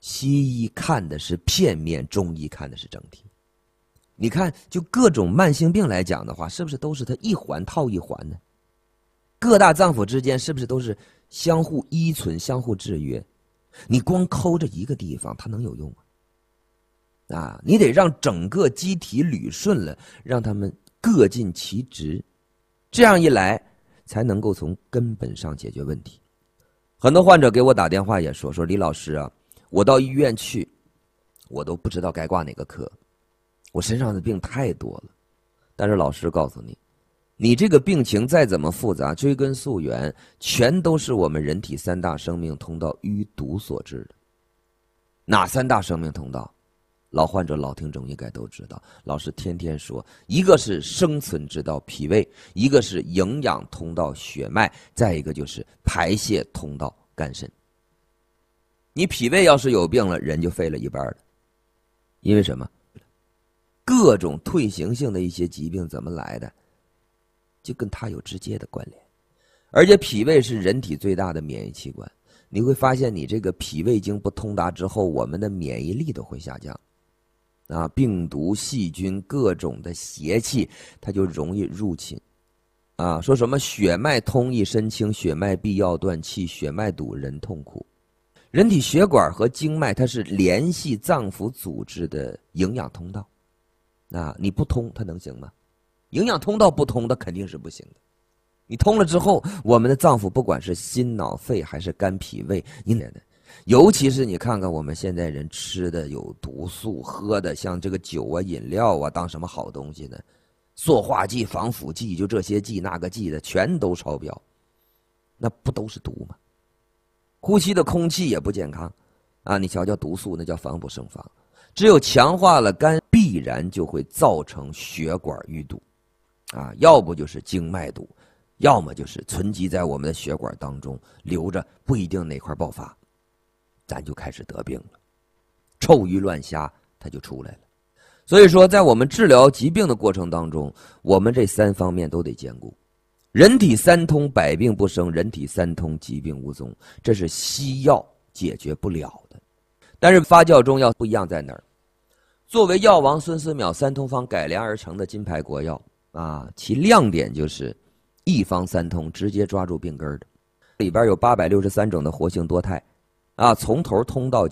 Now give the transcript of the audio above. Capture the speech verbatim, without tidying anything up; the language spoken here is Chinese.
西医看的是片面，中医看的是整体。你看，就各种慢性病来讲的话，是不是都是它一环套一环呢？各大脏腑之间是不是都是相互依存、相互制约？你光抠着一个地方，它能有用吗？啊，你得让整个机体捋顺了，让他们各尽其职，这样一来，才能够从根本上解决问题。很多患者给我打电话也说说李老师啊，我到医院去，我都不知道该挂哪个科，我身上的病太多了。但是老师告诉你，你这个病情再怎么复杂，追根溯源，全都是我们人体三大生命通道淤堵所致的。哪三大生命通道？老患者、老听众应该都知道，老师天天说，一个是生存之道脾胃，一个是营养通道血脉，再一个就是排泄通道肝肾。你脾胃要是有病了，人就废了一半了。因为什么？各种退行性的一些疾病怎么来的，就跟它有直接的关联。而且脾胃是人体最大的免疫器官，你会发现你这个脾胃经不通达之后，我们的免疫力都会下降。啊，病毒、细菌、各种的邪气，它就容易入侵。啊，说什么血脉通益身轻，血脉闭要断气，血脉堵人痛苦。人体血管和经脉，它是联系脏腑组织的营养通道。啊，你不通，它能行吗？营养通道不通，它肯定是不行的。你通了之后，我们的脏腑不管是心脑肺还是肝脾胃，你得的。尤其是你看看我们现在人吃的有毒素，喝的像这个酒啊、饮料啊，当什么好东西呢？塑化剂、防腐剂，就这些剂那个剂的，全都超标，那不都是毒吗？呼吸的空气也不健康啊！你瞧瞧毒素，那叫防不胜防。只有强化了肝，必然就会造成血管淤堵，啊，要不就是经脉堵，要么就是存积在我们的血管当中，留着不一定哪块爆发。咱就开始得病了，臭鱼乱虾它就出来了。所以说在我们治疗疾病的过程当中，我们这三方面都得兼顾。人体三通，百病不生；人体三通，疾病无踪。这是西药解决不了的。但是发酵中药不一样在哪儿？作为药王孙思邈三通方改良而成的金牌国药啊，其亮点就是一方三通，直接抓住病根的。里边有八百六十三种的活性多肽啊，从头通到